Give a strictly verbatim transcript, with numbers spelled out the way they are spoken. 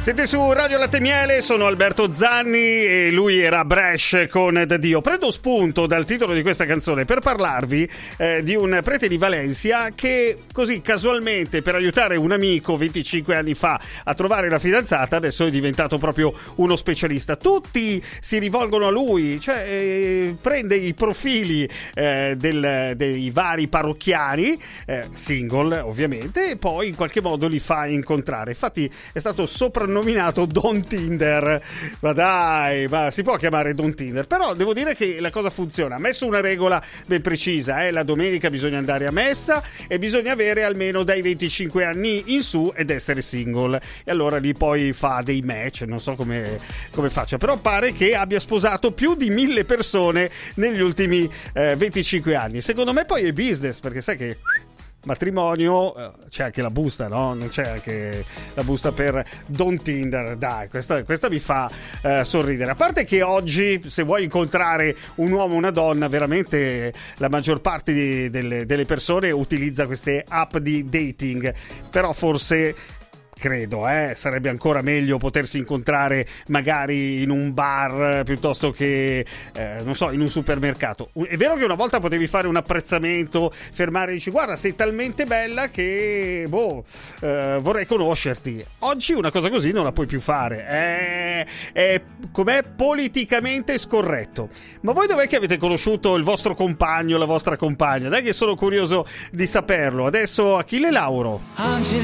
Siete su Radio Latte Miele, sono Alberto Zanni e lui era Bresh con Da Dio. Prendo spunto dal titolo di questa canzone per parlarvi eh, di un prete di Valencia che così casualmente, per aiutare un amico venticinque anni fa a trovare la fidanzata, adesso è diventato proprio uno specialista. Tutti si rivolgono a lui, cioè eh, prende i profili eh, del, dei vari parrocchiani, eh, single ovviamente, e poi in qualche modo li fa incontrare. Infatti è stato soprannominato Don Tinder. Ma dai, ma si può chiamare Don Tinder? Però devo dire che la cosa funziona. Ha messo una regola ben precisa, eh? La domenica bisogna andare a messa e bisogna avere almeno dai venticinque anni in su ed essere single, e allora lì poi fa dei match, non so come, come faccia, però pare che abbia sposato più di mille persone negli ultimi eh, venticinque anni. Secondo me poi è business, perché sai che matrimonio c'è anche la busta, no? Non c'è anche la busta per Don Tinder? Dai, questa, questa mi fa eh, sorridere. A parte che oggi, se vuoi incontrare un uomo o una donna, veramente la maggior parte di, delle, delle persone utilizza queste app di dating, però forse credo, eh, sarebbe ancora meglio potersi incontrare magari in un bar piuttosto che, eh, non so, in un supermercato. È vero che una volta potevi fare un apprezzamento, fermare e dici guarda, sei talmente bella che, boh, eh, vorrei conoscerti. Oggi una cosa così non la puoi più fare. È, è com'è politicamente scorretto. Ma voi dov'è che avete conosciuto il vostro compagno, la vostra compagna? Dai che sono curioso di saperlo. Adesso Achille Lauro.